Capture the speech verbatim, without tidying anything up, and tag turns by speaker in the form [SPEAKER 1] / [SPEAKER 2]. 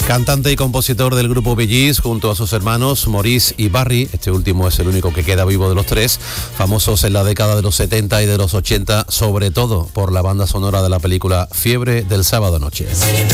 [SPEAKER 1] Cantante y compositor del grupo Bee Gees, junto a sus hermanos Maurice y Barry, este último es el único que queda vivo de los tres, famosos en la década de los setenta y de los ochenta, sobre todo por la banda sonora de la película Fiebre del sábado noche.